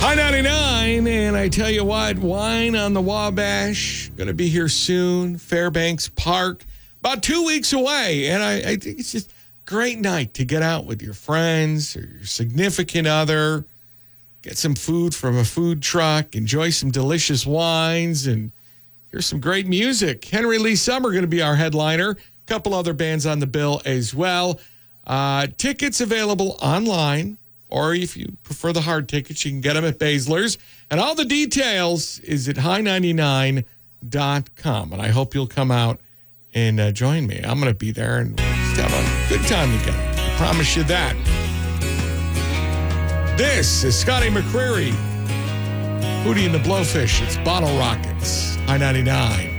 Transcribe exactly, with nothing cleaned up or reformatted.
High ninety-nine, and I tell you what, Wine on the Wabash, going to be here soon. Fairbanks Park, about two weeks away. And I, I think it's just a great night to get out with your friends or your significant other, get some food from a food truck, enjoy some delicious wines, and hear some great music. Henry Lee Summer going to be our headliner. A couple other bands on the bill as well. Uh, tickets available online. Or if you prefer the hard tickets, you can get them at Baszler's. And all the details is at high ninety-nine dot com. And I hope you'll come out and uh, join me. I'm going to be there and we'll just have a good time together. I promise you that. This is Scotty McCreery, Hootie and the Blowfish. It's Bottle Rockets, High ninety-nine.